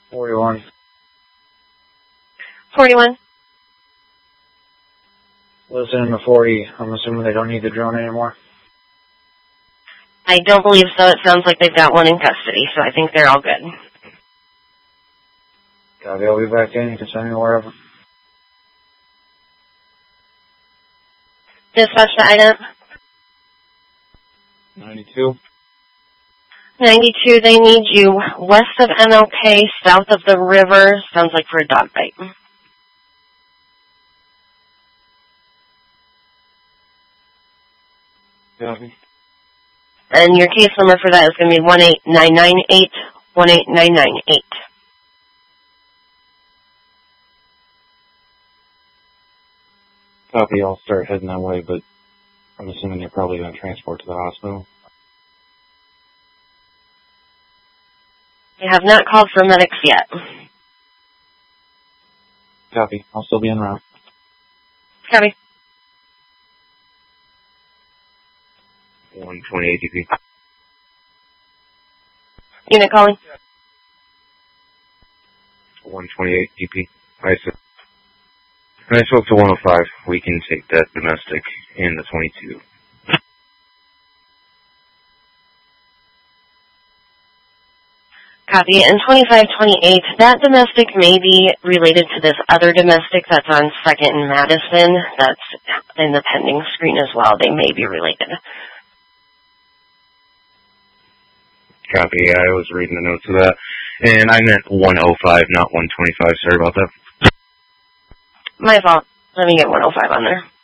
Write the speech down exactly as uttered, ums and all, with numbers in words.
forty-one. forty-one. Listening to forty, I'm assuming they don't need the drone anymore. I don't believe so. It sounds like they've got one in custody, so I think they're all good. Copy, I'll be back in. You can send me wherever. Dispatch to I D E N. ninety-two. ninety-two, they need you west of M L K, south of the river. Sounds like for a dog bite. Copy. And your case number for that is going to be one eight nine nine eight, one eight nine nine eight. Copy, I'll start heading that way, but I'm assuming you're probably going to transport to the hospital. They have not called for medics yet. Copy, I'll still be en route. Copy. one twenty-eight D P. Unit calling. one twenty-eight D P. I said. I spoke to one oh five. We can take that domestic in the twenty-two. Copy. And twenty-five twenty-eight, that domestic may be related to this other domestic that's on second and Madison. That's in the pending screen as well. They may be related. Copy. I was reading the notes of that. And I meant one oh five, not one twenty-five. Sorry about that. My fault. Let me get one oh five on there.